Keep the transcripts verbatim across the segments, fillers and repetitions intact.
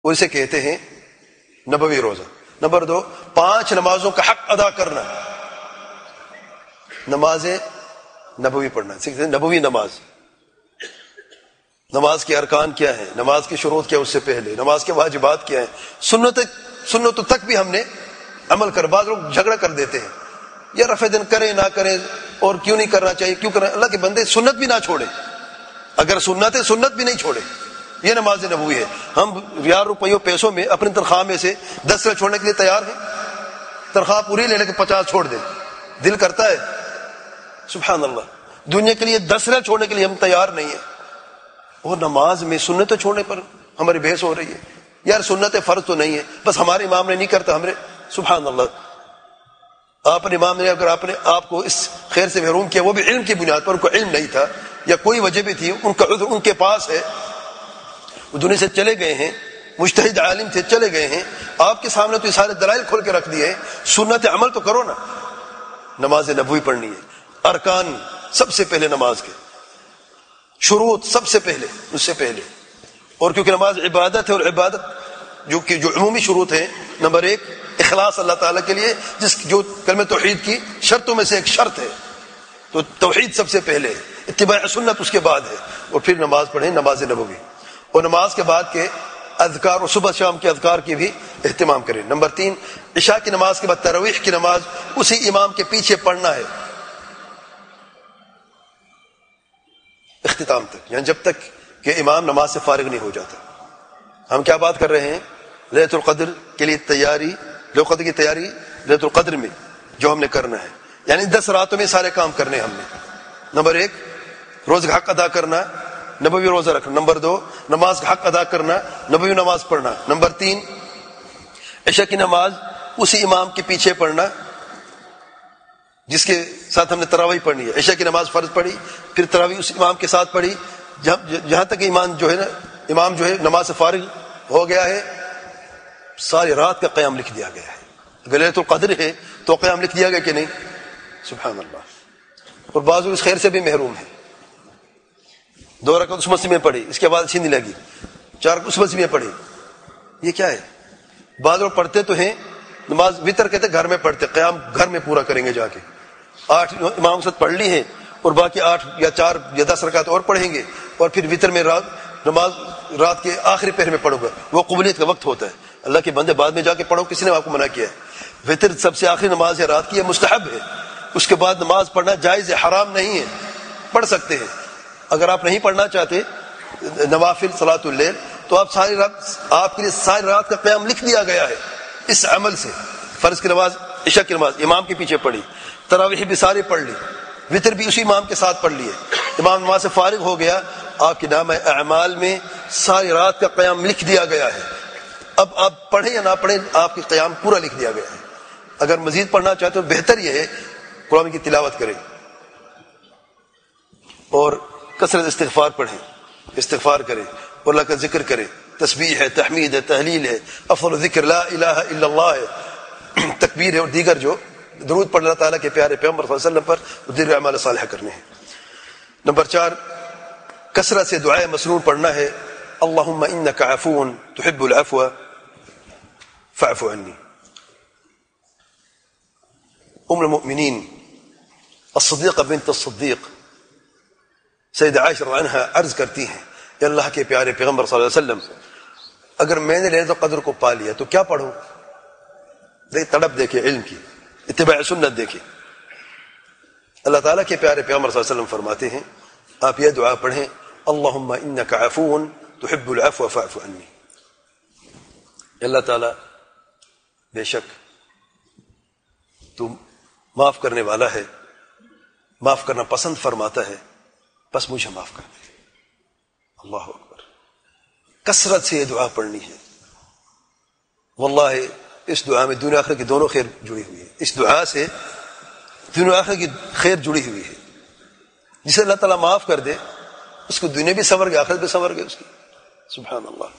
وہ اسے کہتے ہیں نبوی روزہ۔ نمبر دو، پانچ نمازوں کا حق ادا کرنا، نماز نبوی پڑھنا، نبوی نماز۔ نماز کے ارکان کیا ہیں، نماز کی شروط کیا، اس سے پہلے نماز کے واجبات کیا ہیں، سنت سنتوں تک بھی ہم نے عمل کر۔ بعض لوگ جھگڑا کر دیتے ہیں، یا رفع دن کریں نہ کریں، اور کیوں نہیں کرنا چاہیے، کیوں کرنا؟ اللہ کے بندے سنت بھی نہ چھوڑے، اگر سنت ہے سنت بھی نہیں چھوڑے، یہ نماز نبوی ہے۔ ہم ہزار روپیوں پیسوں میں اپنی تنخواہ میں سے دس روپے چھوڑنے کے لیے تیار ہیں، تنخواہ پوری لے لے کے پچاس چھوڑ دیں، دل کرتا ہے؟ سبحان اللہ، دنیا کے لیے دس روپے چھوڑنے کے لیے ہم تیار نہیں ہیں، اور نماز میں سنتیں چھوڑنے پر ہماری بحث ہو رہی ہے۔ یار سنت فرض تو نہیں ہے، بس ہمارے امام نے نہیں کرتا ہمارے، سبحان اللہ۔ آپ نے امام نے اگر آپ نے آپ کو اس خیر سے محروم کیا، وہ بھی علم کی بنیاد پر، ان کو علم نہیں تھا یا کوئی وجہ بھی تھی، ان کا عذر ان کے پاس ہے، وہ دنیا سے چلے گئے ہیں، مجتہد عالم تھے، چلے گئے ہیں، آپ کے سامنے تو یہ سارے دلائل کھول کے رکھ دیے ہیں، سنت عمل تو کرو نا۔ نماز نبوی پڑھنی ہے، ارکان سب سے پہلے نماز کے، شروط سب سے پہلے، اس سے پہلے، اور کیونکہ نماز عبادت ہے، اور عبادت جو کہ جو عمومی شروط ہیں، نمبر ایک اخلاص اللہ تعالیٰ کے لیے، جس جو کلمہ توحید کی شرطوں میں سے ایک شرط ہے، تو توحید سب سے پہلے ہے، اتباع سنت اس کے بعد ہے، اور پھر نماز پڑھیں نماز نبوی، اور نماز کے بعد کے اذکار اور صبح شام کے اذکار کی بھی اہتمام کریں۔ نمبر تین، عشاء کی نماز کے بعد تراویح کی نماز اسی امام کے پیچھے پڑھنا ہے اختتام تک، یعنی جب تک کہ امام نماز سے فارغ نہیں ہو جاتا۔ ہم کیا بات کر رہے ہیں؟ لیلۃ القدر کے لیے تیاری، لیلۃ القدر کی تیاری لیلۃ القدر میں جو ہم نے کرنا ہے، یعنی دس راتوں میں سارے کام کرنے ہم نے۔ نمبر ایک، روز کا حق ادا کرنا، نبوی روزہ رکھنا۔ نمبر دو، نماز کا حق ادا کرنا، نبوی نماز پڑھنا۔ نمبر تین، عشاء کی نماز اسی امام کے پیچھے پڑھنا جس کے ساتھ ہم نے تراویح پڑھنی ہے۔ عشاء کی نماز فرض پڑھی، پھر تراویح اس امام کے ساتھ پڑھی، جہاں تک امام جو ہے نا امام جو ہے نماز سے فارغ ہو گیا ہے، ساری رات کا قیام لکھ دیا گیا ہے۔ اگر لیلۃ القدر ہے تو قیام لکھ دیا گیا کہ نہیں؟ سبحان اللہ۔ اور بعض اس خیر سے بھی محروم ہے، دو رکعت اس مسجد میں پڑھی، اس کے بعد اچھی نہیں لگی، چار اس مسجد میں پڑھی، یہ کیا ہے؟ بعض لوگ پڑھتے تو ہیں نماز وتر کہتے گھر میں پڑھتے، قیام گھر میں پورا کریں گے جا کے، آٹھ امام کے ساتھ پڑھ لی ہے، اور باقی آٹھ یا چار یا دس رکعت اور پڑھیں گے، اور پھر وتر میں رات نماز رات کے آخری پہر میں پڑھو گا، وہ قبولیت کا وقت ہوتا ہے۔ اللہ کے بندے بعد میں جا کے پڑھو، کسی نے آپ کو منع کیا ہے؟ وتر سب سے آخری نماز ہے رات کی، یہ مستحب ہے، اس کے بعد نماز پڑھنا جائز ہے، حرام نہیں ہے، پڑھ سکتے ہیں۔ اگر آپ نہیں پڑھنا چاہتے نوافل صلاۃ اللیل، تو آپ ساری رات آپ کے لیے ساری رات کا قیام لکھ دیا گیا ہے اس عمل سے۔ فرض کی نماز، عشاء کی نماز امام کے پیچھے پڑھی، تراویح بھی ساری پڑھ لی، وتر بھی اسی امام کے ساتھ پڑھ لیے، امام نماز سے فارغ ہو گیا، آپ کے نامہ اعمال میں ساری رات کا قیام لکھ دیا گیا ہے۔ اب آپ پڑھیں یا نہ پڑھیں، آپ کے قیام پورا لکھ دیا گیا ہے۔ اگر مزید پڑھنا چاہتے تو بہتر یہ ہے قرآن کی تلاوت کریں اور کثرت استغفار پڑھیں، استغفار کریں، اور اللہ کا ذکر کریں، تسبیح ہے، تحمید ہے، تحلیل ہے، افضل ذکر لا الہ الا اللہ ہے، تکبیر ہے، اور دیگر جو درود پڑھ اللہ تعالیٰ کے پیارے پیغمبر صلی اللہ علیہ وسلم پر دیر اعمال صالحہ کرنے ہیں۔ نمبر چار، کثرت سے دعائے مسرور پڑھنا ہے، اللہم انک عفو تحب العفو فاعف عنی۔ ام المؤمنین الصدیقہ بنت الصدیق سیدہ عائشہ رضی اللہ عنہا عرض کرتی ہیں کہ اللہ کے پیارے پیغمبر صلی اللہ علیہ وسلم، اگر میں نے لیلۃ القدر کو پا لیا تو کیا پڑھوں؟ دیکھ تڑپ دیکھے علم کی، اتباع سنت دیکھے۔ اللہ تعالیٰ کے پیارے پیغمبر صلی اللہ علیہ وسلم فرماتے ہیں آپ یہ دعا پڑھیں، اللہم انک عفو تحب العفو فاعف عنی۔ اللہ تعالیٰ بے شک تو معاف کرنے والا ہے، معاف کرنا پسند فرماتا ہے، بس مجھے معاف کر دے۔ اللہ اکبر، کثرت سے یہ دعا پڑھنی ہے۔ واللہ اس دعا میں دنیا آخرت کی دونوں خیر جڑی ہوئی ہے، اس دعا سے دنیا آخرت کی خیر جڑی ہوئی ہے۔ جسے اللہ تعالیٰ معاف کر دے اس کو دنیا بھی سنور گئے، آخرت بھی سنور گئے اس کی، سبحان اللہ۔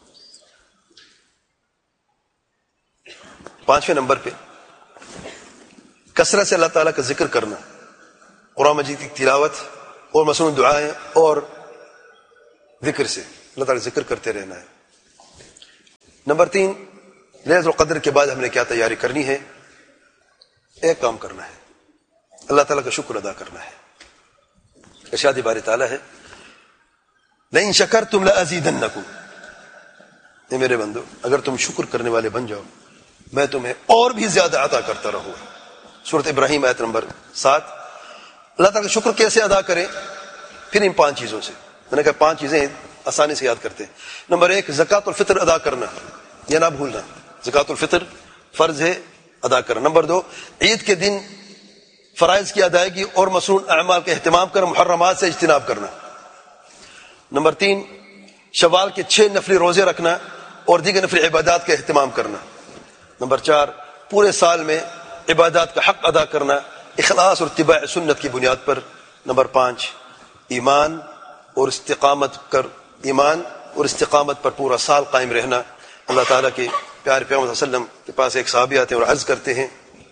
پانچویں نمبر پہ کثرت سے اللہ تعالیٰ کا ذکر کرنا، قرآن مجید کی تلاوت اور مصنوع دعائیں اور ذکر سے اللہ تعالیٰ ذکر کرتے رہنا ہے۔ نمبر تین، لیلۃ القدر کے بعد ہم نے کیا تیاری کرنی ہے؟ ایک کام کرنا ہے، اللہ تعالیٰ کا شکر ادا کرنا ہے۔ ارشاد باری تعالیٰ ہے لئن شکرتم لأزیدنکم، اے میرے بندو اگر تم شکر کرنے والے بن جاؤ میں تمہیں اور بھی زیادہ عطا کرتا رہوں گا۔ سورۃ ابراہیم آیت نمبر سات۔ اللہ تعالیٰ کا شکر کیسے ادا کریں؟ پھر ان پانچ چیزوں سے، میں نے کہا پانچ چیزیں آسانی سے یاد کرتے ہیں۔ نمبر ایک، زکوٰۃ الفطر ادا کرنا، یہ نہ بھولنا، زکوٰۃ الفطر فرض ہے، ادا کرنا۔ نمبر دو، عید کے دن فرائض کی ادائیگی اور مصنون اعمال کا اہتمام کر محرمات سے اجتناب کرنا۔ نمبر تین، شوال کے چھ نفلی روزے رکھنا اور دیگر نفلی عبادات کا اہتمام کرنا۔ نمبر چار، پورے سال میں عبادات کا حق ادا کرنا اخلاص اور اتباع سنت کی بنیاد پر۔ نمبر پانچ، ایمان اور استقامت کر ایمان اور استقامت پر پورا سال قائم رہنا۔ اللہ تعالیٰ کے پیارے پیغمبر صلی اللہ علیہ وسلم کے پاس ایک صحابی آتے ہیں اور عرض کرتے ہیں،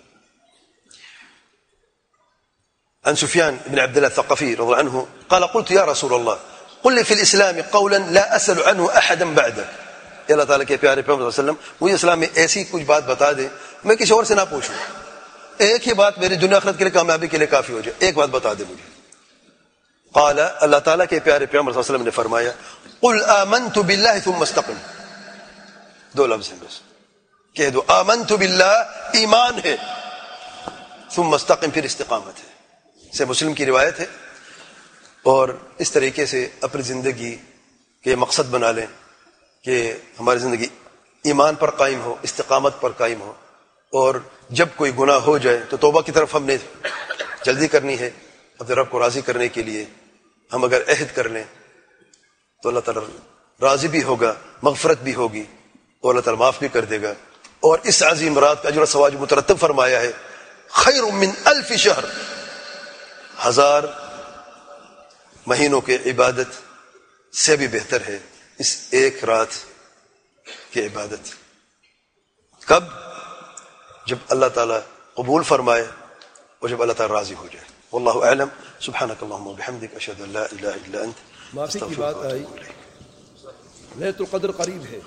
عن سفیان بن عبد الله الثقفي رضي الله عنه قال قلت يا رسول الله قل لي في الاسلام قولا لا اسال عنه احدا بعدك۔ اے اللہ تعالیٰ کے پیارے پیغمبر صلی اللہ علیہ وسلم، مجھے اسلام میں ایسی کچھ بات بتا دیں میں کسی اور سے نہ پوچھوں، ایک ہی بات میری دنیا آخرت کے لیے کامیابی کے لیے کافی ہو جائے، ایک بات بتا دے مجھے۔ قال، اللہ تعالیٰ کے پیارے پیغمبر صلی اللہ علیہ وسلم نے فرمایا قل آمنت باللہ ثم استقم، دو لفظ ہیں بس، کہہ دو آمنت باللہ، ایمان ہے، ثم استقم، پھر استقامت ہے۔ سے مسلم کی روایت ہے، اور اس طریقے سے اپنی زندگی کے مقصد بنا لیں کہ ہماری زندگی ایمان پر قائم ہو، استقامت پر قائم ہو، اور جب کوئی گناہ ہو جائے تو توبہ کی طرف ہم نے جلدی کرنی ہے اپنے رب کو راضی کرنے کے لیے۔ ہم اگر عہد کر لیں تو اللہ تعالیٰ راضی بھی ہوگا، مغفرت بھی ہوگی، اور اللہ تعالیٰ معاف بھی کر دے گا۔ اور اس عظیم رات کا اجر و ثواب مترتب فرمایا ہے خیر من الف شہر، ہزار مہینوں کے عبادت سے بھی بہتر ہے اس ایک رات کی عبادت۔ کب؟ جب اللہ تعالیٰ قبول فرمائے اور جب اللہ تعالیٰ راضی ہو جائے۔ واللہ اعلم، سبحانک اللہم وبحمدک، اشہد ان لا الہ الا انت۔ معافی کی بات آئی، لیلۃ القدر قریب ہے۔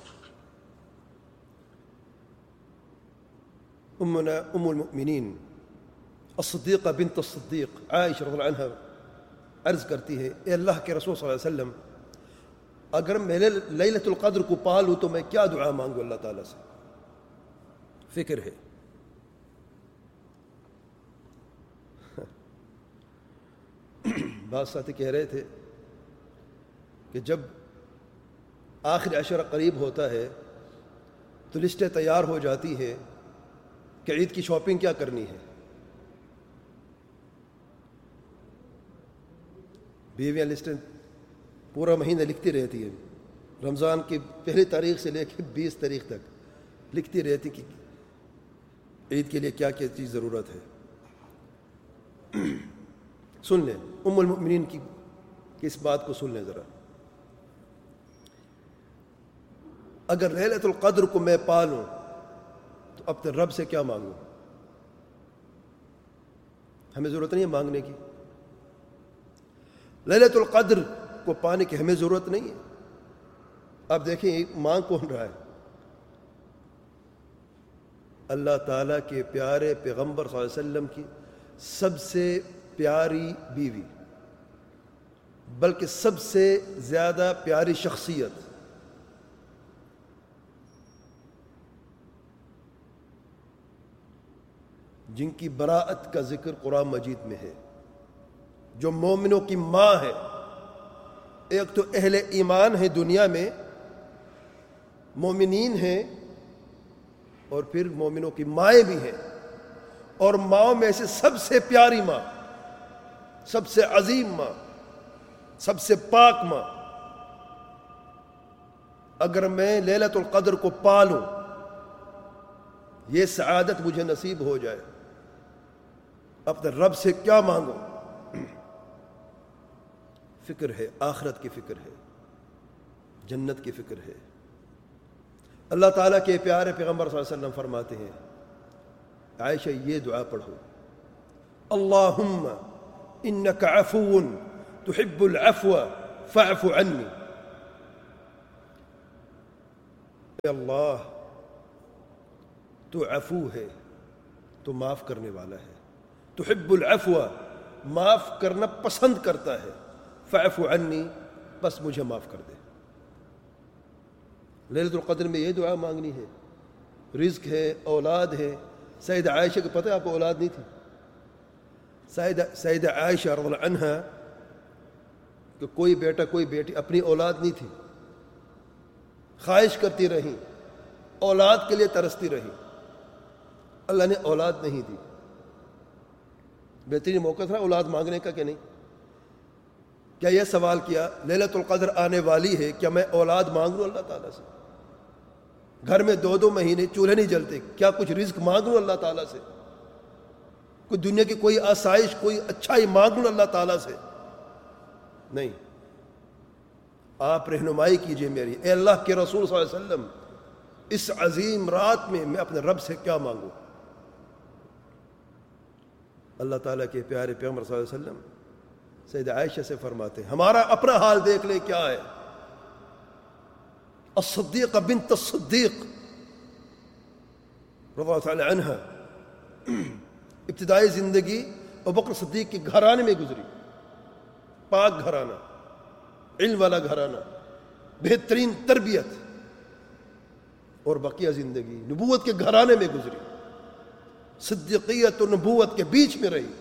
امنا ام المؤمنین الصدیقہ بنت الصدیق عائشہ رضی اللہ عنہا عرض کرتی ہے، اے اللہ کے رسول صلی اللہ علیہ وسلم، اگر میں لیلۃ القدر کو پالوں تو میں کیا دعا مانگوں اللہ تعالیٰ سے؟ فکر ہے۔ بعض ساتھی کہہ رہے تھے کہ جب آخر عشرہ قریب ہوتا ہے تو لسٹیں تیار ہو جاتی ہیں کہ عید کی شاپنگ کیا کرنی ہے۔ بیویاں لسٹیں پورا مہینہ لکھتی رہتی ہیں، رمضان کی پہلی تاریخ سے لے کے بیس تاریخ تک لکھتی رہتی کہ عید کے لیے کیا کیا چیز ضرورت ہے۔ سن لیں ام المؤمنین کی اس بات کو سن لیں ذرا، اگر لیلۃ القدر کو میں پالوں تو اپنے رب سے کیا مانگوں؟ ہمیں ضرورت نہیں ہے مانگنے کی، لیلۃ القدر کو پانے کی ہمیں ضرورت نہیں ہے۔ اب دیکھیں مانگ کون رہا ہے؟ اللہ تعالیٰ کے پیارے پیغمبر صلی اللہ علیہ وسلم کی سب سے پیاری بیوی، بلکہ سب سے زیادہ پیاری شخصیت، جن کی براءت کا ذکر قرآن مجید میں ہے، جو مومنوں کی ماں ہے۔ ایک تو اہل ایمان ہے دنیا میں، مومنین ہیں، اور پھر مومنوں کی مائیں بھی ہیں، اور ماؤں میں سے سب سے پیاری ماں، سب سے عظیم ماں، سب سے پاک ماں۔ اگر میں لیلۃ القدر کو پالوں، یہ سعادت مجھے نصیب ہو جائے، اپنے رب سے کیا مانگوں؟ فکر ہے، آخرت کی فکر ہے، جنت کی فکر ہے۔ اللہ تعالیٰ کے پیارے پیغمبر صلی اللہ علیہ وسلم فرماتے ہیں، عائشہ یہ دعا پڑھو، اللہم انک عفو تحب العفو فاعف عنی۔ اللہ تو عفو ہے، تو معاف کرنے والا ہے، تحب العفو، معاف کرنا پسند کرتا ہے، فاعف عنی، بس مجھے معاف کر دے۔ لیلۃ القدر میں یہ دعا مانگنی ہے، رزق ہے، اولاد ہے۔ سیدہ عائشہ کو پتہ ہے آپ کو اولاد نہیں تھی؟ سیدہ سیدہ عائشہ رضی اللہ عنہا کہ کوئی بیٹا کوئی بیٹی، اپنی اولاد نہیں تھی، خواہش کرتی رہی، اولاد کے لیے ترستی رہی، اللہ نے اولاد نہیں دی۔ بہترین موقع تھا اولاد مانگنے کا کہ نہیں؟ کیا یہ سوال کیا لیلۃ القدر آنے والی ہے، کیا میں اولاد مانگ لوں اللہ تعالیٰ سے؟ گھر میں دو دو مہینے چولہے نہیں جلتے، کیا کچھ رزق مانگ لوں اللہ تعالیٰ سے؟ کوئی دنیا کی کوئی آسائش، کوئی اچھائی مانگ لوں اللہ تعالیٰ سے؟ نہیں، آپ رہنمائی کیجئے میری، اے اللہ کے رسول صلی اللہ علیہ وسلم، اس عظیم رات میں میں اپنے رب سے کیا مانگوں؟ اللہ تعالیٰ کے پیارے پیغمبر صلی اللہ علیہ وسلم سیدہ عائشہ سے فرماتے ہیں، ہمارا اپنا حال دیکھ لے کیا ہے۔ الصدیقہ بنت الصدیق رضی اللہ تعالی عنہ، ابتدائی زندگی ابوبکر صدیق کے گھرانے میں گزری، پاک گھرانہ، علم والا گھرانہ، بہترین تربیت، اور بقیہ زندگی نبوت کے گھرانے میں گزری، صدیقیت اور نبوت کے بیچ میں رہی۔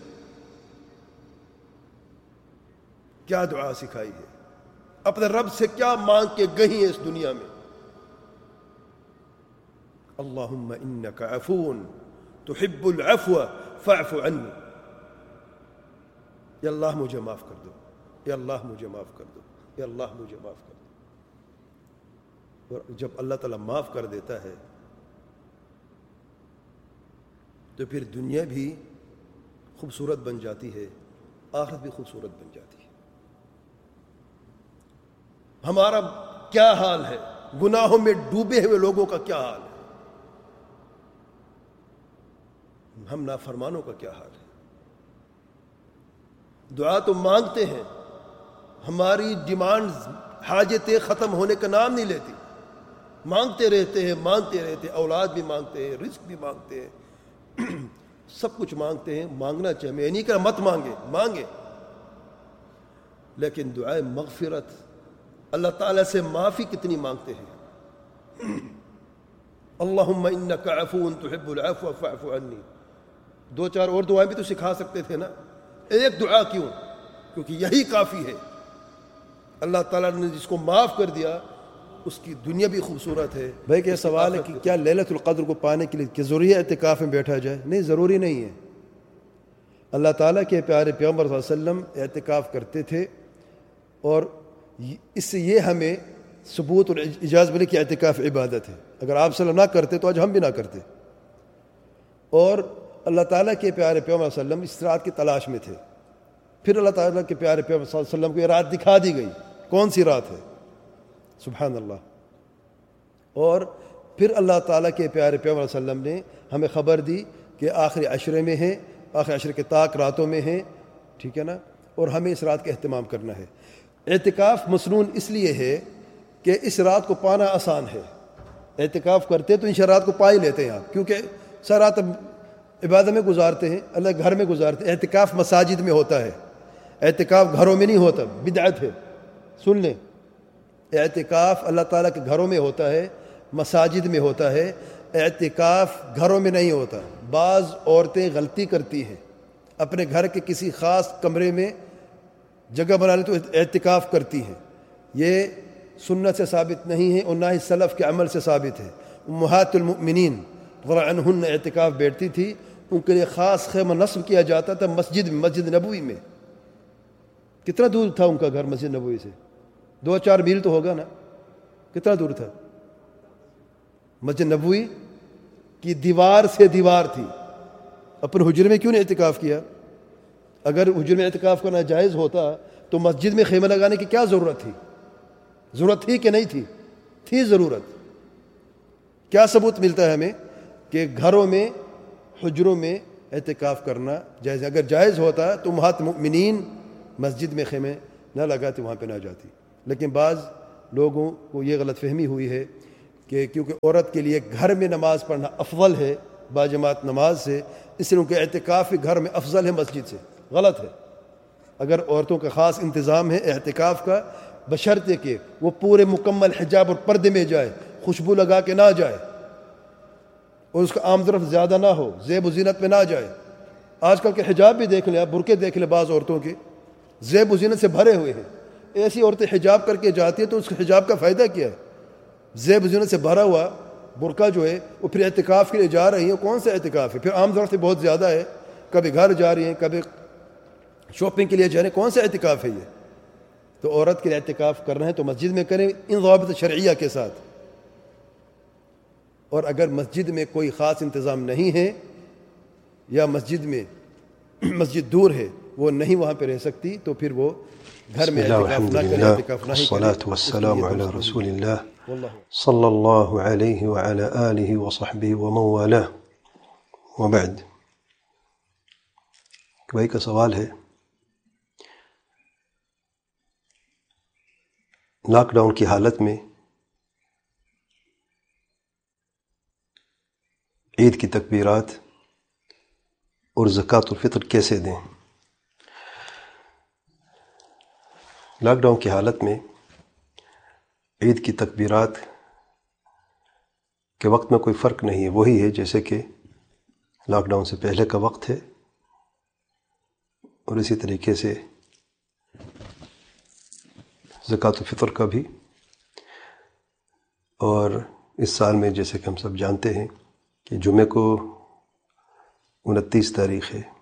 کیا دعا سکھائی ہے، اپنے رب سے کیا مانگ کے گئی ہیں اس دنیا میں؟ اللہم انک عفو تحب العفو فاعف عنی، یا اللہ مجھے معاف کر دو، یا اللہ مجھے معاف کر دو، یا اللہ مجھے معاف کر دو۔ اور جب اللہ تعالیٰ معاف کر دیتا ہے تو پھر دنیا بھی خوبصورت بن جاتی ہے، آخرت بھی خوبصورت بن جاتی ہے۔ ہمارا کیا حال ہے، گناہوں میں ڈوبے ہوئے لوگوں کا کیا حال ہے، ہم نافرمانوں کا کیا حال ہے؟ دعا تو مانگتے ہیں، ہماری ڈیمانڈ، حاجتیں ختم ہونے کا نام نہیں لیتی، مانگتے رہتے ہیں مانگتے رہتے ہیں، اولاد بھی مانگتے ہیں، رزق بھی مانگتے ہیں، سب کچھ مانگتے ہیں۔ مانگنا چاہیے، میں نہیں کہا مت مانگے، مانگے، لیکن دعائے مغفرت، اللہ تعالیٰ سے معافی کتنی مانگتے ہیں؟ اللہم انک عفو تحب العفو فاعف عنی۔ دو چار اور دعائیں بھی تو سکھا سکتے تھے نا، ایک دعا کیوں؟ کیونکہ یہی کافی ہے۔ اللہ تعالیٰ نے جس کو معاف کر دیا اس کی دنیا بھی خوبصورت ہے۔ بھائی کہ سوال ہے کہ کیا لیلۃ القدر کو پانے کے لیے کہ ضروری ہے اعتکاف میں بیٹھا جائے؟ نہیں، ضروری نہیں ہے۔ اللہ تعالیٰ کے پیارے پیغمبر صلی اللہ علیہ وسلم اعتکاف کرتے تھے، اور اس سے یہ ہمیں ثبوت اور اجازت ملی کہ اعتکاف عبادت ہے۔ اگر آپ صلی اللہ علیہ وسلم نہ کرتے تو آج ہم بھی نہ کرتے۔ اور اللہ تعالیٰ کے پیارے پیغمبر صلی اللہ علیہ وسلم اس رات کی تلاش میں تھے، پھر اللہ تعالیٰ کے پیارے پیغمبر صلی اللہ علیہ وسلم کو یہ رات دکھا دی گئی، کون سی رات ہے؟ سبحان اللہ۔ اور پھر اللہ تعالیٰ کے پیارے پیغمبر صلی اللہ علیہ وسلم نے ہمیں خبر دی کہ آخری عشرے میں ہیں، آخری عشرے کے طاق راتوں میں ہیں، ٹھیک ہے نا، اور ہمیں اس رات کا اہتمام کرنا ہے۔ اعتکاف مسنون اس لیے ہے کہ اس رات کو پانا آسان ہے۔ اعتکاف کرتے تو ان رات کو پا ہی لیتے ہیں آپ، کیونکہ ساری رات عبادت میں گزارتے ہیں، اللہ گھر میں گزارتے ہیں۔ اعتکاف مساجد میں ہوتا ہے، اعتکاف گھروں میں نہیں ہوتا، بدعت ہے، سن لیں۔ اعتکاف اللہ تعالیٰ کے گھروں میں ہوتا ہے، مساجد میں ہوتا ہے، اعتکاف گھروں میں نہیں ہوتا۔ بعض عورتیں غلطی کرتی ہیں، اپنے گھر کے کسی خاص کمرے میں جگہ بنا لی تو اعتکاف کرتی ہیں، یہ سنت سے ثابت نہیں ہے اور نہ ہی سلف کے عمل سے ثابت ہے۔ امہات المؤمنین رضی اللہ عنہن اعتکاف بیٹھتی تھی، ان کے لیے خاص خیمہ نصب کیا جاتا تھا مسجد میں، مسجد نبوی میں۔ کتنا دور تھا ان کا گھر مسجد نبوی سے؟ دو چار میل تو ہوگا نا، کتنا دور تھا؟ مسجد نبوی کی دیوار سے دیوار تھی۔ اپنے حجرے میں کیوں نہیں اعتکاف کیا؟ اگر حجرے میں اعتکاف کرنا جائز ہوتا تو مسجد میں خیمہ لگانے کی کیا ضرورت تھی؟ ضرورت تھی کہ نہیں تھی؟ تھی ضرورت۔ کیا ثبوت ملتا ہے ہمیں کہ گھروں میں، حجروں میں اعتکاف کرنا جائز ہے؟ اگر جائز ہوتا تو امہات مؤمنین مسجد میں خیمے نہ لگاتے، وہاں پہ نہ جاتی۔ لیکن بعض لوگوں کو یہ غلط فہمی ہوئی ہے کہ کیونکہ عورت کے لیے گھر میں نماز پڑھنا افضل ہے باجماعت نماز سے، اس لیے ان کے اعتکاف گھر میں افضل ہے مسجد سے. غلط ہے. اگر عورتوں کا خاص انتظام ہے اعتکاف کا، بشرطے کہ وہ پورے مکمل حجاب اور پردے میں جائے، خوشبو لگا کے نہ جائے، اور اس کا عام طرف زیادہ نہ ہو، زیب و زینت میں نہ جائے. آج کل کے حجاب بھی دیکھ لیں آپ، برقعے دیکھ لیں بعض عورتوں کے زیب و زینت سے بھرے ہوئے ہیں. ایسی عورتیں حجاب کر کے جاتی ہیں تو اس کے حجاب کا فائدہ کیا ہے؟ زیب و زینت سے بھرا ہوا برقع جو ہے وہ پھر اعتکاف کے لیے جا رہی ہیں، کون سا اعتکاف ہے؟ پھر عام طرف سے بہت زیادہ ہے، کبھی گھر جا رہی ہیں، کبھی شاپنگ کے لیے جا رہے ہیں، کون سا اعتکاف ہے یہ؟ تو عورت کے لیے اعتکاف کرنا ہے تو مسجد میں کریں ان ضوابط شرعیہ کے ساتھ. اور اگر مسجد میں کوئی خاص انتظام نہیں ہے یا مسجد میں مسجد دور ہے، وہ نہیں وہاں پہ رہ سکتی، تو پھر وہ گھر میں اعتکاف نہ کرے، اعتکاف نہ ہی کرے. والصلاة والسلام على رسول الله صلی اللہ علیہ وعلى آلہ وصحبہ ومن والاه. وبعد، بھائی کا سوال ہے، لاک ڈاؤن کی حالت میں عید کی تکبیرات اور زکوٰۃ الفطر کیسے دیں؟ لاک ڈاؤن کی حالت میں عید کی تکبیرات کے وقت میں کوئی فرق نہیں ہے، وہی ہے جیسے کہ لاک ڈاؤن سے پہلے کا وقت ہے، اور اسی طریقے سے زکوٰۃ الفطر کا بھی. اور اس سال میں جیسے کہ ہم سب جانتے ہیں کہ جمعے کو انتیس تاریخ ہے،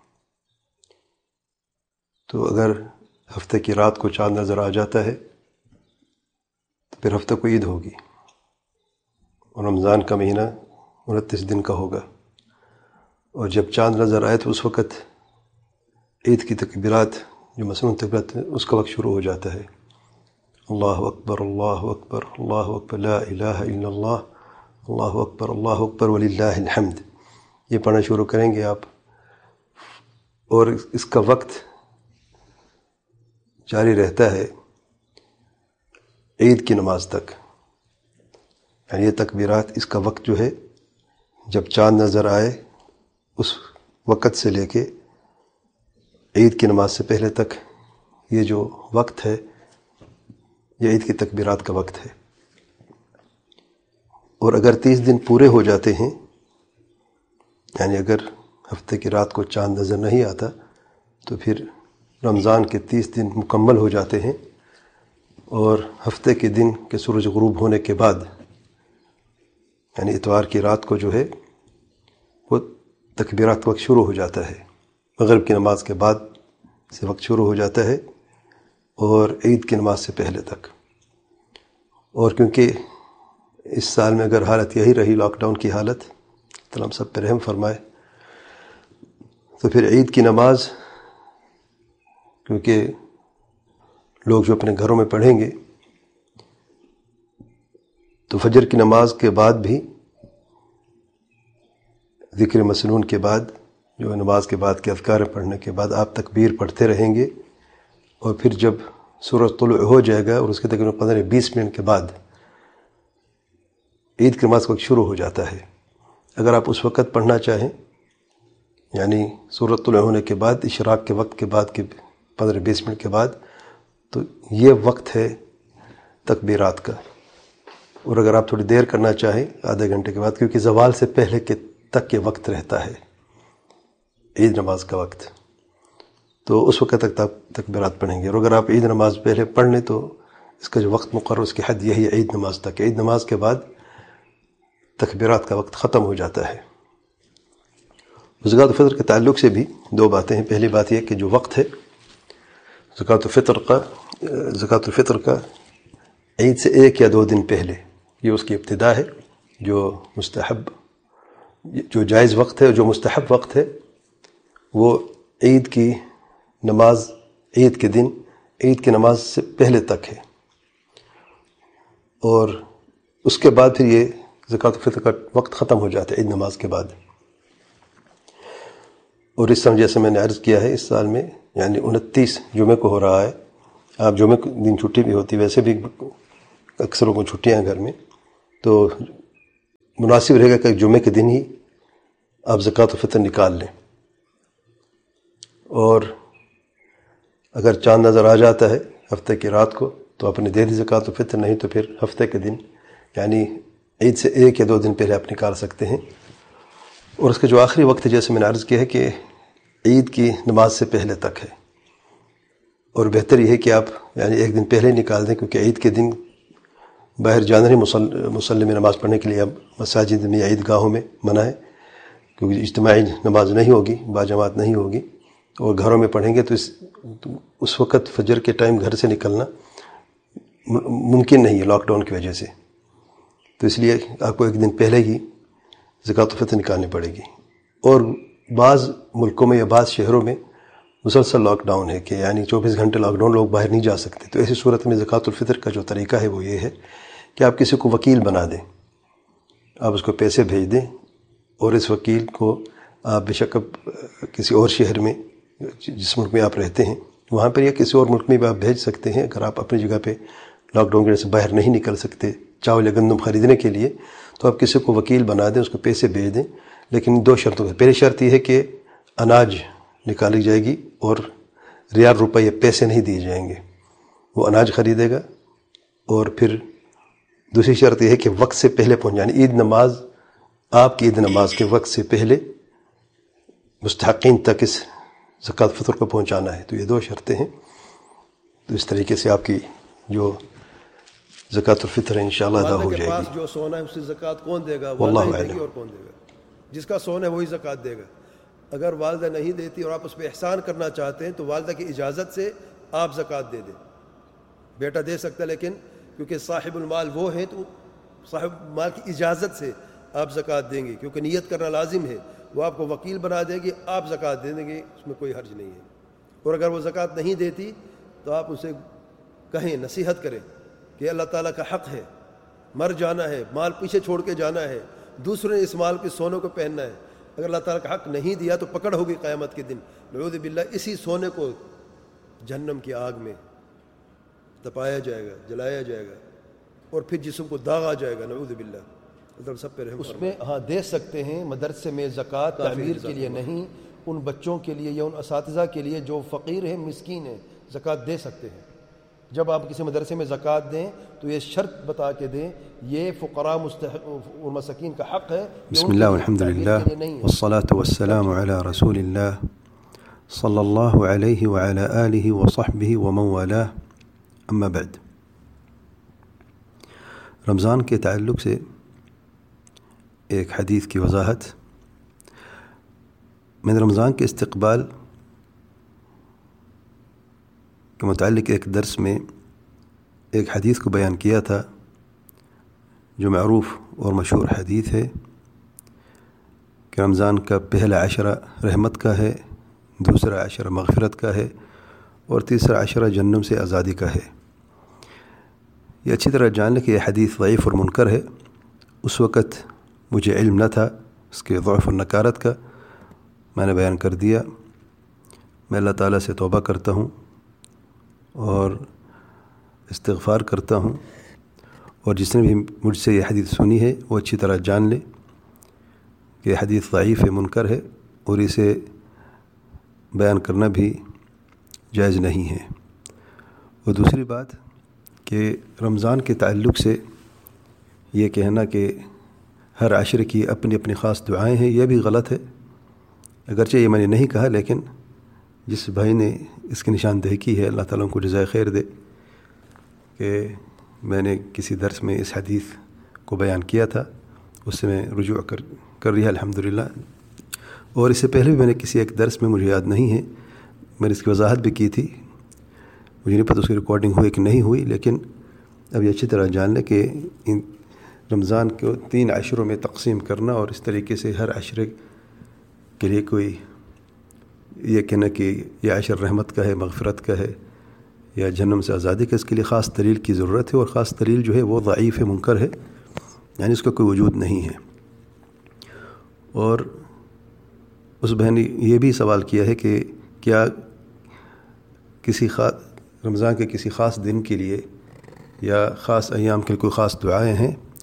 تو اگر ہفتے کی رات کو چاند نظر آ جاتا ہے تو پھر ہفتہ کو عید ہوگی، اور رمضان کا مہینہ انتیس دن کا ہوگا. اور جب چاند نظر آئے تو اس وقت عید کی تکبیرات جو مسنون تکبیرات اس کا وقت شروع ہو جاتا ہے. اللہ اکبر اللہ اکبر اللہ اکبر لا الہ الا اللہ اللہ اکبر اللہ اکبر وللہ الحمد، یہ پڑھنا شروع کریں گے آپ، اور اس کا وقت جاری رہتا ہے عید کی نماز تک. یعنی یہ تکبیرات، اس کا وقت جو ہے جب چاند نظر آئے اس وقت سے لے کے عید کی نماز سے پہلے تک، یہ جو وقت ہے یہ عید کی تکبیرات کا وقت ہے. اور اگر تیس دن پورے ہو جاتے ہیں، یعنی اگر ہفتے کی رات کو چاند نظر نہیں آتا تو پھر رمضان کے تیس دن مکمل ہو جاتے ہیں، اور ہفتے کے دن کے سورج غروب ہونے کے بعد، یعنی اتوار کی رات کو جو ہے وہ تکبیرات وقت شروع ہو جاتا ہے. مغرب کی نماز کے بعد سے وقت شروع ہو جاتا ہے اور عید کی نماز سے پہلے تک. اور کیونکہ اس سال میں اگر حالت یہی رہی لاک ڈاؤن کی حالت، تو ہم سب پہ رحم فرمائے، تو پھر عید کی نماز کیونکہ لوگ جو اپنے گھروں میں پڑھیں گے تو فجر کی نماز کے بعد بھی ذکر مسنون کے بعد، جو نماز کے بعد کے اذکار پڑھنے کے بعد آپ تکبیر پڑھتے رہیں گے، اور پھر جب سورج طلوع ہو جائے گا اور اس کے تقریباً پندرہ بیس منٹ کے بعد عید کی نماز کا وقت شروع ہو جاتا ہے. اگر آپ اس وقت پڑھنا چاہیں، یعنی سورج طلوع ہونے کے بعد، اشراق کے وقت کے بعد کے پندرہ بیس منٹ کے بعد، تو یہ وقت ہے تکبیرات کا. اور اگر آپ تھوڑی دیر کرنا چاہیں آدھے گھنٹے کے بعد، کیونکہ زوال سے پہلے کے تک یہ وقت رہتا ہے عید نماز کا وقت، تو اس وقت تک آپ تکبیرات پڑھیں گے. اور اگر آپ عید نماز پہلے پڑھ لیں تو اس کا جو وقت مقرر، اس کی حد یہی ہے عید نماز تک. عید نماز کے بعد تکبیرات کا وقت ختم ہو جاتا ہے. زکوٰۃ الفطر کے تعلق سے بھی دو باتیں ہیں. پہلی بات یہ کہ جو وقت ہے زکوٰۃ الفطر کا زکوٰۃ الفطر کا عید سے ایک یا دو دن پہلے، یہ اس کی ابتدا ہے. جو مستحب، جو جائز وقت ہے، جو مستحب وقت ہے، وہ عید کی نماز، عید کے دن عید کی نماز سے پہلے تک ہے. اور اس کے بعد پھر یہ زکوٰۃ الفطر کا وقت ختم ہو جاتا ہے عید نماز کے بعد. اور اس سال جیسے میں نے عرض کیا ہے، اس سال میں یعنی انتیس جمعے کو ہو رہا ہے. آپ جمعے کو دن چھٹی بھی ہوتی، ویسے بھی اکثروں کو چھٹیاں ہیں گھر میں، تو مناسب رہے گا کہ جمعے کے دن ہی آپ زکوٰۃ الفطر نکال لیں، اور اگر چاند نظر آ جاتا ہے ہفتے کی رات کو تو آپ نے دے دی زکوٰۃ الفطر، نہیں تو پھر ہفتے کے دن یعنی عید سے ایک یا دو دن پہلے آپ نکال سکتے ہیں۔ اور اس کا جو آخری وقت ہے جیسے میں نے عرض کیا ہے کہ عید کی نماز سے پہلے تک ہے، اور بہتر یہ ہے کہ آپ یعنی ایک دن پہلے نکال دیں، کیونکہ عید کے دن باہر جانا نہیں مصلی میں نماز پڑھنے کے لیے اب مساجد میں یا عید گاہوں میں منع ہے، کیونکہ اجتماعی نماز نہیں ہوگی، باجماعت نہیں ہوگی، اور گھروں میں پڑھیں گے تو اس اس وقت فجر کے ٹائم گھر سے نکلنا ممکن نہیں ہے لاک ڈاؤن کی وجہ سے، تو اس لیے آپ کو ایک دن پہلے ہی زکوٰۃ الفطر نکالنی پڑے گی۔ اور بعض ملکوں میں یا بعض شہروں میں مسلسل لاک ڈاؤن ہے کہ یعنی چوبیس گھنٹے لاک ڈاؤن، لوگ باہر نہیں جا سکتے، تو ایسی صورت میں زکوٰۃ الفطر کا جو طریقہ ہے وہ یہ ہے کہ آپ کسی کو وکیل بنا دیں، آپ اس کو پیسے بھیج دیں، اور اس وکیل کو آپ بے شک کسی اور شہر میں جس ملک میں آپ رہتے ہیں وہاں پر یا کسی اور ملک میں بھی آپ بھیج سکتے ہیں، اگر آپ اپنی جگہ پہ لاک ڈاؤن کی وجہ سے باہر نہیں نکل سکتے چاول یا گندم خریدنے کے لیے، تو آپ کسی کو وکیل بنا دیں، اس کو پیسے بھیج دیں، لیکن دو شرطوں پر۔ پہلی شرط یہ ہے کہ اناج نکالی جائے گی اور ریال روپے یا پیسے نہیں دیے جائیں گے، وہ اناج خریدے گا، اور پھر دوسری شرط یہ ہے کہ وقت سے پہلے پہنچ جانا، عید نماز آپ کی عید نماز کے وقت سے پہلے مستحقین تک اس زکوٰۃ الفطر کو پہنچانا ہے۔ تو یہ دو شرطیں ہیں، تو اس طریقے سے آپ کی جو زکوٰۃ الفطر ہے انشاءاللہ ادا ہو جائے گی۔ والدہ کے پاس جو سونا ہے اس سے زکوٰۃ کون دے گا؟ واللہ والدہ ہی دے گی، اعلم۔ اور کون دے گا؟ جس کا سونا ہے وہی زکوٰۃ دے گا۔ اگر والدہ نہیں دیتی اور آپ اس پہ احسان کرنا چاہتے ہیں تو والدہ کی اجازت سے آپ زکوٰۃ دے دیں۔ بیٹا دے سکتا ہے، لیکن کیونکہ صاحب المال وہ ہے تو صاحب مال کی اجازت سے آپ زکوٰۃ دیں گے، کیونکہ نیت کرنا لازم ہے۔ وہ آپ کو وکیل بنا دے گی، آپ زکوٰۃ دے دیں گے، اس میں کوئی حرج نہیں ہے۔ اور اگر وہ زکوٰۃ نہیں دیتی تو آپ اسے کہیں، نصیحت کریں کہ اللہ تعالیٰ کا حق ہے، مر جانا ہے، مال پیچھے چھوڑ کے جانا ہے، دوسرے نے اس مال کے سونے کو پہننا ہے، اگر اللہ تعالیٰ کا حق نہیں دیا تو پکڑ ہوگی قیامت کے دن، نعوذ باللہ، اسی سونے کو جہنم کی آگ میں تپایا جائے گا، جلایا جائے گا، اور پھر جسم کو داغ آ جائے گا، نعوذ باللہ۔ اللہ سب پہ رحم۔ اس میں ہاں دے سکتے ہیں، مدرسے میں زکوٰۃ تعمیر کے لیے نہیں، ان بچوں کے لیے یا ان اساتذہ کے لیے جو فقیر ہیں، مسکین ہیں، زکوٰۃ دے سکتے ہیں۔ جب آپ کسی مدرسے میں زکوٰۃ دیں تو یہ شرط بتا کے دیں، یہ فقراء مستحق اور مساکین کا حق ہے۔ بسم اللہ والحمد للہ والصلاة والسلام علی رسول اللہ صلی اللہ علیہ وعلی آلہ وصحبہ ومن والاه، اما بعد۔ رمضان کے تعلق سے ایک حدیث کی وضاحت۔ میں نے رمضان کے استقبال کے متعلق ایک درس میں ایک حدیث کو بیان کیا تھا جو معروف اور مشہور حدیث ہے کہ رمضان کا پہلا عشرہ رحمت کا ہے، دوسرا عشرہ مغفرت کا ہے، اور تیسرا عشرہ جہنم سے آزادی کا ہے۔ یہ اچھی طرح جان لیں کہ یہ حدیث ضعیف اور منکر ہے۔ اس وقت مجھے علم نہ تھا اس کے ضعف اور نکارت کا، میں نے بیان کر دیا۔ میں اللہ تعالیٰ سے توبہ کرتا ہوں اور استغفار کرتا ہوں، اور جس نے بھی مجھ سے یہ حدیث سنی ہے وہ اچھی طرح جان لے کہ حدیث ضعیف ہے، منکر ہے، اور اسے بیان کرنا بھی جائز نہیں ہے۔ اور دوسری بات کہ رمضان کے تعلق سے یہ کہنا کہ ہر عشرے کی اپنی اپنی خاص دعائیں ہیں، یہ بھی غلط ہے۔ اگرچہ یہ میں نے نہیں کہا، لیکن جس بھائی نے اس کی نشاندہی کی ہے، اللہ تعالیٰ کو جزائے خیر دے، کہ میں نے کسی درس میں اس حدیث کو بیان کیا تھا، اس سے میں رجوع کر کر رہی ہے الحمدللہ۔ اور اس سے پہلے بھی میں نے کسی ایک درس میں، مجھے یاد نہیں ہے، میں نے اس کی وضاحت بھی کی تھی، مجھے نہیں پتہ اس کی ریکارڈنگ ہوئی کہ نہیں ہوئی، لیکن اب یہ اچھی طرح جان لیں کہ ان رمضان کو تین عشروں میں تقسیم کرنا اور اس طریقے سے ہر عشرے کے لیے کوئی یہ کہنا کہ یہ عشر رحمت کا ہے، مغفرت کا ہے یا جہنم سے آزادی کا، اس کے لیے خاص دلیل کی ضرورت ہے، اور خاص دلیل جو ہے وہ ضعیف ہے، منکر ہے، یعنی اس کا کوئی وجود نہیں ہے۔ اور اس بہن نے یہ بھی سوال کیا ہے کہ کیا کسی خاص رمضان کے کسی خاص دن کے لیے یا خاص ایام کے لیے کوئی خاص دعائیں ہیں؟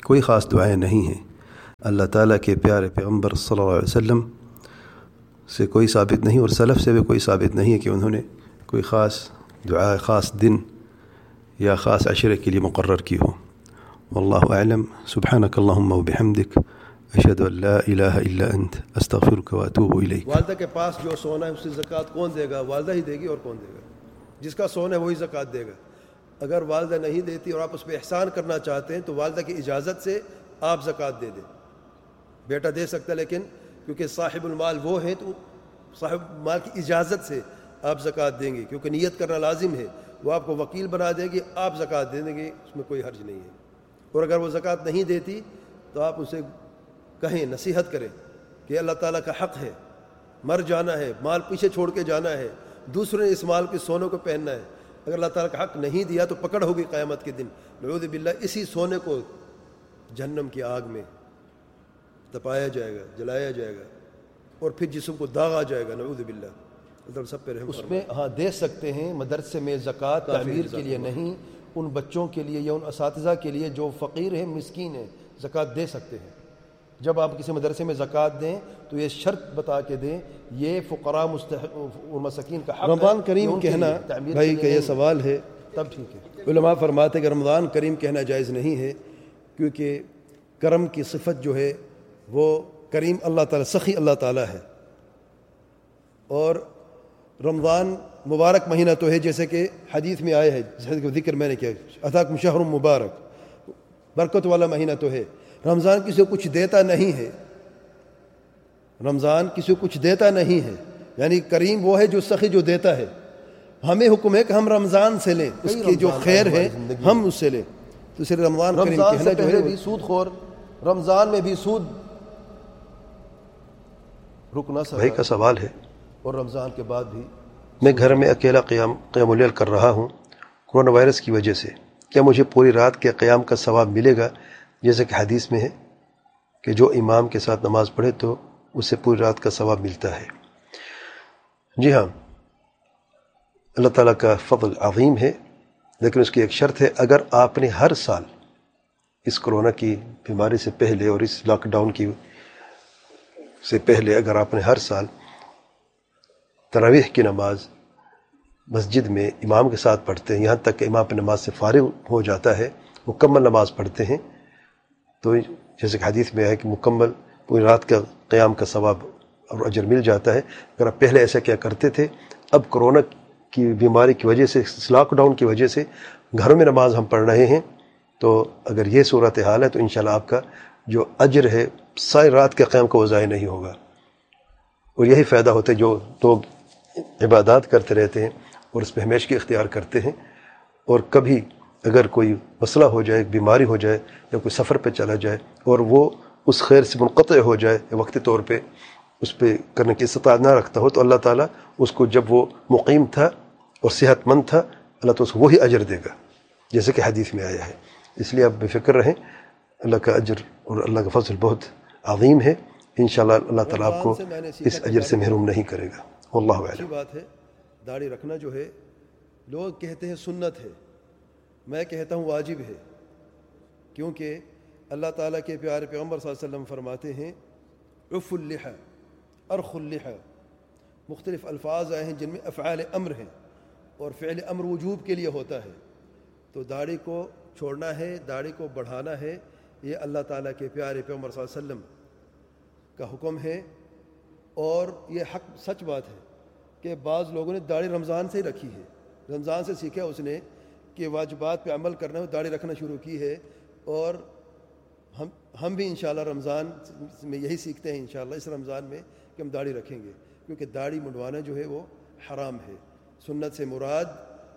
کوئی خاص دعائیں نہیں ہیں. اللہ تعالیٰ کے پیارے پیغمبر صلی اللہ علیہ وسلم سے کوئی ثابت نہیں اور سلف سے بھی کوئی ثابت نہیں ہے کہ انہوں نے کوئی خاص دعا خاص دن یا خاص عشرے کے لیے مقرر کی ہو. واللہ اعلم. سبحانک اللہم و بحمدک اشہد ان لا الہ الا انت استغفرک و اتوب الیک. والدہ کے پاس جو سونا ہے اس سے زکوٰۃ کون دے گا؟ والدہ ہی دے گی، اور کون دے گا؟ جس کا سونا ہے وہی زکوٰۃ دے گا. اگر والدہ نہیں دیتی اور آپ اس پہ احسان کرنا چاہتے ہیں تو والدہ کی اجازت سے آپ زکوٰۃ دے دیں. بیٹا دے سکتا ہے، لیکن کیونکہ صاحب المال وہ ہیں تو صاحب مال کی اجازت سے آپ زکوٰۃ دیں گے، کیونکہ نیت کرنا لازم ہے. وہ آپ کو وکیل بنا دیں گے، آپ زکوٰۃ دے دیں گے، اس میں کوئی حرج نہیں ہے. اور اگر وہ زکوٰۃ نہیں دیتی تو آپ اسے کہیں، نصیحت کریں کہ اللہ تعالیٰ کا حق ہے، مر جانا ہے، مال پیچھے چھوڑ کے جانا ہے، دوسرے نے اس مال کے سونے کو پہننا ہے. اگر اللہ تعالیٰ کا حق نہیں دیا تو پکڑ ہوگی قیامت کے دن. نعوذ باللہ اسی سونے کو جہنم کی آگ میں تپایا جائے گا، جلایا جائے گا، اور پھر جسم کو داغ آ جائے گا. نعوذ باللہ. اللہ سب پہ رحم. اس میں ہاں دے سکتے ہیں مدرسے میں زکوٰۃ، تعمیر کے لیے نہیں، ان بچوں کے لیے یا ان اساتذہ کے لیے جو فقیر ہیں، مسکین ہیں، زکوٰۃ دے سکتے ہیں. جب آپ کسی مدرسے میں زکوٰۃ دیں تو یہ شرط بتا کے دیں یہ فقراء مستحق اور مساکین کا حق. رمضان کریم کہنا بھائی کا یہ سوال ہے، تب ٹھیک ہے. علماء فرماتے ہیں کہ رمضان کریم کہنا جائز نہیں ہے، کیونکہ کرم کی صفت جو ہے وہ کریم اللہ تعالیٰ، سخی اللہ تعالیٰ ہے. اور رمضان مبارک مہینہ تو ہے، جیسے کہ حدیث میں آیا ہے، جیسے کہ ذکر میں نے کیا، اتاکم شہر مبارک، برکت والا مہینہ تو ہے. رمضان کسی کو کچھ دیتا نہیں ہے، رمضان کسی کو کچھ دیتا نہیں ہے، یعنی کریم وہ ہے جو سخی، جو دیتا ہے. ہمیں حکم ہے کہ ہم رمضان سے لیں، اس کی جو خیر ہے ہم اس سے لیں. تو صرف رمضان کریم کہنا جو ہے بھی سود خور، رمضان میں بھی سود رکنا سکتا. بھائی کا سوال ہے، اور رمضان کے بعد بھی میں گھر میں اکیلا قیام قیام اللیل کر رہا ہوں کورونا وائرس کی وجہ سے، کیا مجھے پوری رات کے قیام کا ثواب ملے گا؟ جیسے کہ حدیث میں ہے کہ جو امام کے ساتھ نماز پڑھے تو اسے پوری رات کا ثواب ملتا ہے. جی ہاں، اللہ تعالیٰ کا فضل عظیم ہے، لیکن اس کی ایک شرط ہے. اگر آپ نے ہر سال اس کرونا کی بیماری سے پہلے اور اس لاک ڈاؤن کی سے پہلے اگر آپ نے ہر سال تراویح کی نماز مسجد میں امام کے ساتھ پڑھتے ہیں، یہاں تک کہ امام پہ نماز سے فارغ ہو جاتا ہے، مکمل نماز پڑھتے ہیں، تو جیسے کہ حدیث میں ہے کہ مکمل پوری رات کا قیام کا ثواب اور اجر مل جاتا ہے. اگر آپ پہلے ایسا کیا کرتے تھے، اب کرونا کی بیماری کی وجہ سے، لاک ڈاؤن کی وجہ سے گھروں میں نماز ہم پڑھ رہے ہیں، تو اگر یہ صورت حال ہے تو انشاءاللہ آپ کا جو اجر ہے ساری رات کے قیام کا وہ ضائع نہیں ہوگا. اور یہی فائدہ ہوتا ہے جو لوگ عبادات کرتے رہتے ہیں اور اس پہ ہمیشگی اختیار کرتے ہیں، اور کبھی اگر کوئی مسئلہ ہو جائے، بیماری ہو جائے یا کوئی سفر پہ چلا جائے اور وہ اس خیر سے منقطع ہو جائے یا وقتی طور پہ اس پہ کرنے کی استطاعت نہ رکھتا ہو، تو اللہ تعالیٰ اس کو جب وہ مقیم تھا اور صحت مند تھا، اللہ تو اس کو وہی اجر دے گا جیسے کہ حدیث میں آیا ہے. اس لیے آپ بے فکر رہیں، اللہ کا اجر اور اللہ کا فضل بہت عظیم ہے. انشاءاللہ اللہ تعالیٰ آپ کو اس اجر سے محروم نہیں کرے گا. واللہ اعلم. اچھی بات ہے. داڑھی رکھنا جو ہے لوگ کہتے ہیں سنت ہے، میں کہتا ہوں واجب ہے، کیونکہ اللہ تعالیٰ کے پیارے پیغمبر صلی اللہ علیہ وسلم فرماتے ہیں عف اللحى، ارخ اللحى. مختلف الفاظ آئے ہیں جن میں افعال امر ہیں، اور فعل امر وجوب کے لیے ہوتا ہے. تو داڑھی کو چھوڑنا ہے، داڑھی کو بڑھانا ہے، یہ اللہ تعالیٰ کے پیارے پیغمبر صلی اللہ علیہ وسلم کا حکم ہے. اور یہ حق سچ بات ہے کہ بعض لوگوں نے داڑھی رمضان سے ہی رکھی ہے، رمضان سے سیکھا اس نے کہ واجبات پہ عمل کرنا ہے، داڑھی رکھنا شروع کی ہے. اور ہم ہم بھی انشاءاللہ رمضان میں یہی سیکھتے ہیں، انشاءاللہ اس رمضان میں کہ ہم داڑھی رکھیں گے، کیونکہ داڑھی منڈوانا جو ہے وہ حرام ہے. سنت سے مراد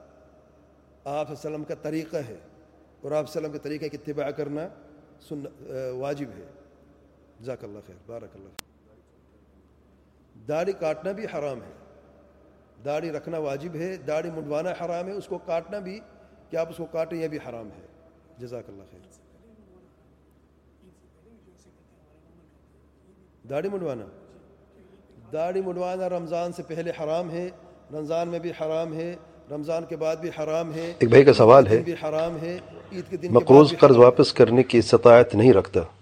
آپ صلی اللہ علیہ وسلم کا طریقہ ہے، اور آپ صلی اللہ علیہ وسلم کے طریقے کی اتباع کرنا سنت واجب ہے. جزاک اللہ خیر، بارک اللہ خیر. داڑھی کاٹنا بھی حرام ہے، داڑھی رکھنا واجب ہے، داڑھی منڈوانا حرام ہے، اس کو کاٹنا بھی کہ آپ اس کو کاٹیں یہ بھی حرام ہے. جزاک اللہ خیر. داڑھی منڈوانا داڑھی منڈوانا رمضان سے پہلے حرام ہے، رمضان میں بھی حرام ہے، رمضان کے بعد بھی حرام ہے. ایک بھائی کا سوال ہے بھی حرام ہے. عید کے دن مقروض قرض واپس کرنے کی استطاعت نہیں رکھتا